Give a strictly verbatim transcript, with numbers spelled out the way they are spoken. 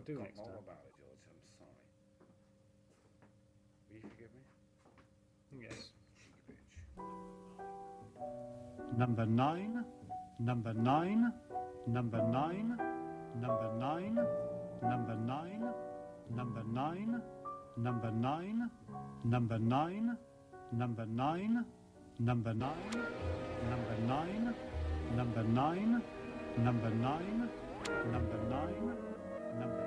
do can't next more time. about it, George. I'm sorry. Will you forgive me? Yes. Cheeky bitch. Number nine, number nine, number nine, number nine, number nine, number nine, number nine, number nine, number nine, number nine, number nine, number nine, number nine, number nine, number